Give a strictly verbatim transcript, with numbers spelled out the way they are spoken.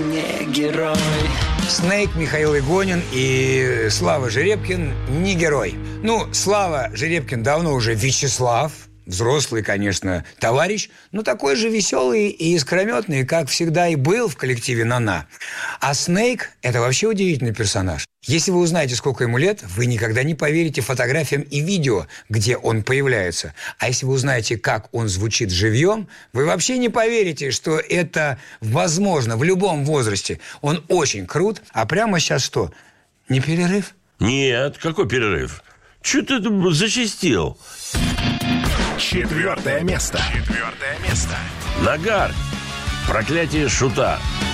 Не герой. Снейк, Михаил Игонин и Слава Жеребкин не герой. Ну, Слава Жеребкин давно уже Вячеслав, взрослый, конечно, товарищ, но такой же веселый и искрометный, как всегда и был в коллективе «На-на». А Снейк – это вообще удивительный персонаж. Если вы узнаете, сколько ему лет, вы никогда не поверите фотографиям и видео, где он появляется. А если вы узнаете, как он звучит живьем, вы вообще не поверите, что это возможно в любом возрасте. Он очень крут. А прямо сейчас что? Не перерыв? Нет, какой перерыв? Чё ты тут зачастил? Четвертое место. Четвертое место. Нагар. Проклятие шута.